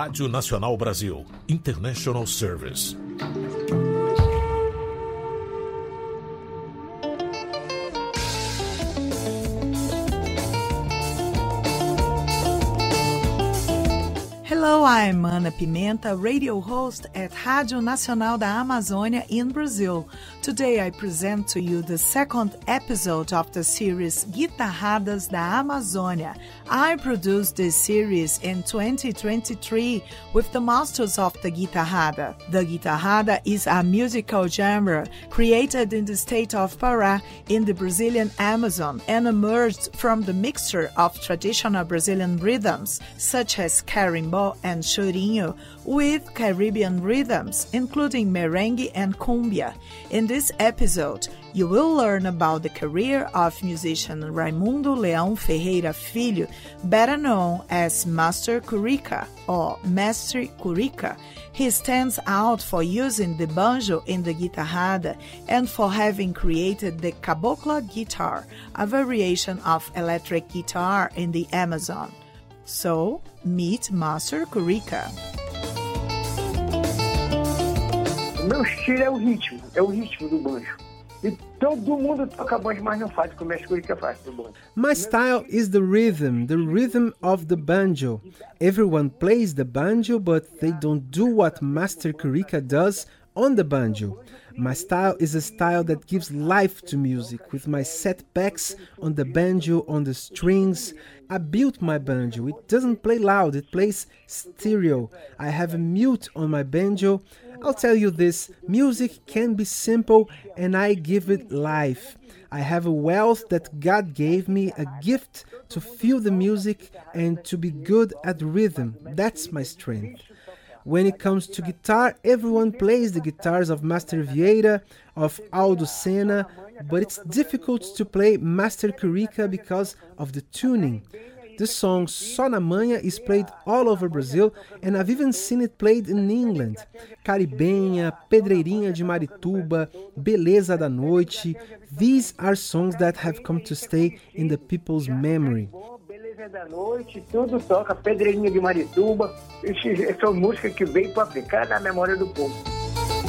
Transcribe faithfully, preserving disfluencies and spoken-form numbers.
Rádio Nacional Brasil, International Service. Hello, I'm Ana Pimenta, radio host at Rádio Nacional da Amazônia in Brazil. Today I present to you the second episode of the series Guitarradas da Amazônia. I produced this series in twenty twenty-three with the masters of the guitarrada. The guitarrada is a musical genre created in the state of Pará in the Brazilian Amazon and emerged from the mixture of traditional Brazilian rhythms such as carimbó and chorinho with Caribbean rhythms, including merengue and cumbia. In this episode, you will learn about the career of musician Raimundo Leão Ferreira Filho, better known as Master Curica or Mestre Curica. He stands out for using the banjo in the guitarrada and for having created the cabocla guitar, a variation of electric guitar in the Amazon. So, meet Master Curica. O meu estilo é o ritmo, é o ritmo do banjo. E todo mundo toca banjo, mas não faz o que o Mestre Curica faz do banjo. My style is the rhythm, the rhythm of the banjo. Everyone plays the banjo, but they don't do what Master Curica does on the banjo. My style is a style that gives life to music, with my setbacks on the banjo, on the strings. I built my banjo. It doesn't play loud, it plays stereo. I have a mute on my banjo. I'll tell you this, music can be simple and I give it life. I have a wealth that God gave me, a gift to feel the music and to be good at rhythm. That's my strength. When it comes to guitar, everyone plays the guitars of Master Vieira, of Aldo Senna, but it's difficult to play Master Curica because of the tuning. The song Só na Manha is played all over Brazil, and I've even seen it played in England. Caribenha, Pedreirinha de Marituba, Beleza da Noite, these are songs that have come to stay in the people's memory. Beleza da Noite, tudo toca, Pedreirinha de Marituba, essas são músicas que veio para ficar na memória do povo.